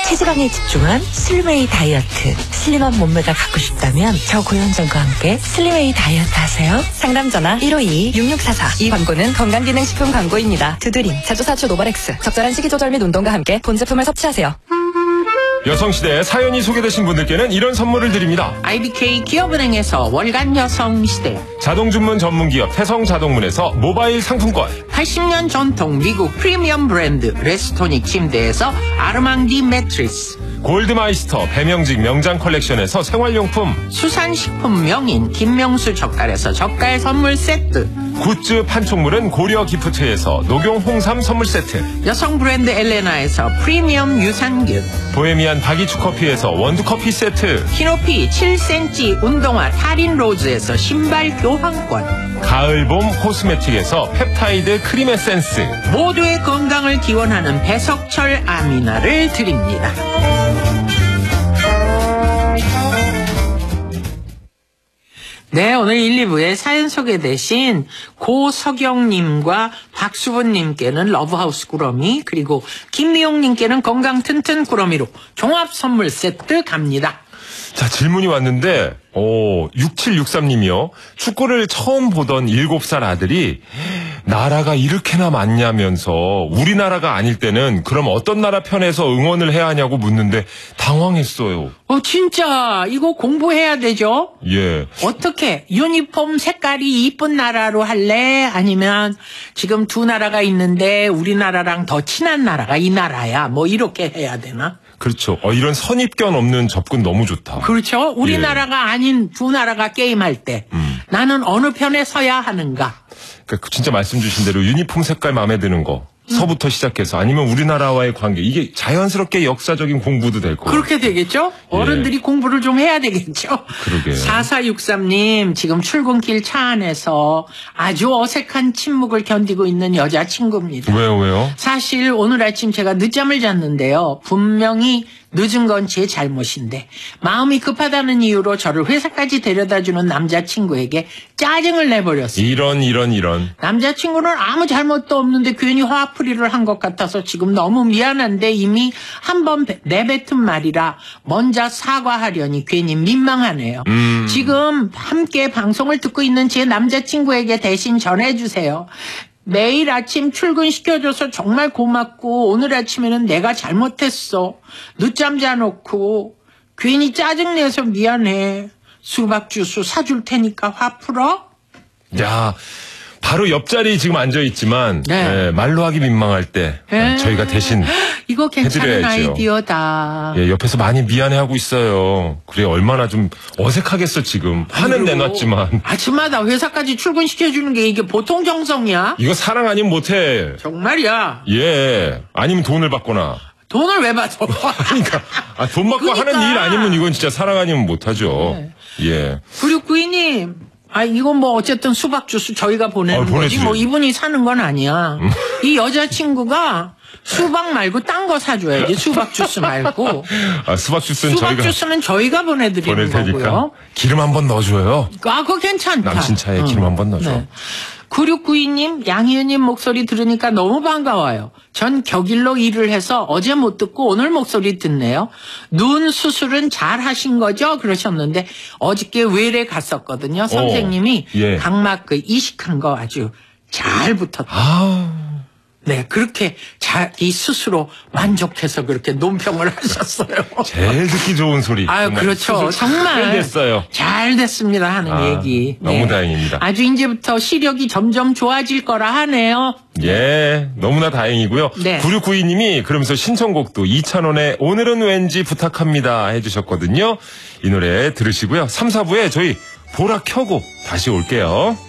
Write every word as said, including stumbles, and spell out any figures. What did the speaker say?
체지방에 집중한 슬림웨이 다이어트. 슬림한 몸매가 갖고 싶다면 저 고현정과 함께 슬림웨이 다이어트 하세요. 상담 전화 일오이 육육사사. 이 광고는 건강기능식품 광고입니다. 두드림, 자주사추 노바렉스. 적절한 식이조절 및 운동과 함께 본 제품을 섭취하세요. 여성시대에 사연이 소개되신 분들께는 이런 선물을 드립니다. 아이비케이 기업은행에서 월간 여성시대, 자동 주문 전문기업 태성자동문에서 모바일 상품권, 팔십 년 전통 미국 프리미엄 브랜드 레스토닉 침대에서 아르망디 매트리스, 골드마이스터 배명직 명장 컬렉션에서 생활용품, 수산식품 명인 김명수 젓갈에서 젓갈 선물 세트, 굿즈 판촉물은 고려 기프트에서 녹용 홍삼 선물 세트, 여성 브랜드 엘레나에서 프리미엄 유산균, 보헤미안 바기추 커피에서 원두 커피 세트, 키높이 칠 센티미터 운동화 타린 로즈에서 신발 교환권, 가을 봄 코스메틱에서 펩타이드 크림 에센스, 모두의 건강을 기원하는 배석철 아미나를 드립니다. 네, 오늘 일, 이 부에 사연 소개되신 고석영님과 박수분님께는 러브하우스 꾸러미, 그리고 김미용님께는 건강 튼튼 꾸러미로 종합 선물 세트 갑니다. 자, 질문이 왔는데, 오, 육칠육삼님이요. 축구를 처음 보던 일곱 살 아들이 나라가 이렇게나 많냐면서 우리나라가 아닐 때는 그럼 어떤 나라 편에서 응원을 해야 하냐고 묻는데 당황했어요. 어, 진짜 이거 공부해야 되죠? 예. 어떻게 유니폼 색깔이 이쁜 나라로 할래? 아니면 지금 두 나라가 있는데 우리나라랑 더 친한 나라가 이 나라야? 뭐 이렇게 해야 되나? 그렇죠. 어, 이런 선입견 없는 접근 너무 좋다. 그렇죠. 우리나라가 예. 아닌 두 나라가 게임할 때 음. 나는 어느 편에 서야 하는가? 그러니까 진짜 말씀 주신 대로 유니폼 색깔 마음에 드는 거. 서부터 시작해서 아니면 우리나라와의 관계, 이게 자연스럽게 역사적인 공부도 될 거예요. 그렇게 되겠죠? 예. 어른들이 공부를 좀 해야 되겠죠? 그러게. 사사육삼님 지금 출근길 차 안에서 아주 어색한 침묵을 견디고 있는 여자친구입니다. 왜요 왜요? 사실 오늘 아침 제가 늦잠을 잤는데요. 분명히 늦은 건 제 잘못인데 마음이 급하다는 이유로 저를 회사까지 데려다주는 남자친구에게 짜증을 내버렸어요. 이런 이런 이런. 남자친구는 아무 잘못도 없는데 괜히 화풀이를 한 것 같아서 지금 너무 미안한데 이미 한 번 내뱉은 말이라 먼저 사과하려니 괜히 민망하네요. 음. 지금 함께 방송을 듣고 있는 제 남자친구에게 대신 전해주세요. 매일 아침 출근시켜줘서 정말 고맙고 오늘 아침에는 내가 잘못했어. 늦잠 자놓고 괜히 짜증내서 미안해. 수박 주스 사줄 테니까 화 풀어? 야, 바로 옆자리 지금 앉아있지만 네. 네, 말로 하기 민망할 때 네. 저희가 대신 이거 괜찮은 해드려야죠. 아이디어다. 예, 옆에서 많이 미안해하고 있어요. 그래 얼마나 좀 어색하겠어 지금. 화는 내놨지만. 아침마다 회사까지 출근시켜주는 게 이게 보통 정성이야? 이거 사랑 아니면 못해. 정말이야. 예, 아니면 돈을 받거나. 돈을 왜 받아? 그러니까 아, 돈 받고 그러니까. 하는 일 아니면 이건 진짜 사랑 아니면 못하죠. 네. 예. 구육구이님. 아, 이건 뭐 어쨌든 수박 주스 저희가 보내는 어, 거지. 뭐 이분이 사는 건 아니야. 음. 이 여자친구가 수박 말고 딴 거 사줘야지. 수박 주스 말고. 아, 수박 주스는 수박 저희가 주스는 저희가 보내드리는 보낼 테니까. 거고요. 기름 한번 넣어줘요. 아, 그거 괜찮다. 남친 차에 응. 기름 한번 넣어줘. 네. 구육구이님, 양희은님 목소리 들으니까 너무 반가워요. 전 격일로 일을 해서 어제 못 듣고 오늘 목소리 듣네요. 눈 수술은 잘 하신 거죠? 그러셨는데 어저께 외래 갔었거든요. 선생님이 오, 예. 각막 그 이식한 거 아주 잘 붙었다. 아. 네, 그렇게 자기 스스로 만족해서 그렇게 논평을 하셨어요. 제일 듣기 좋은 소리. 아유, 그렇죠. 정말 잘 됐어요. 잘 됐습니다 하는 아, 얘기. 너무 네. 다행입니다. 아주 이제부터 시력이 점점 좋아질 거라 하네요. 예, 너무나 다행이고요. 네. 구육구이님이 그러면서 신청곡도 이찬원의 오늘은 왠지 부탁합니다 해주셨거든요. 이 노래 들으시고요. 삼, 사 부에 저희 보라 켜고 다시 올게요.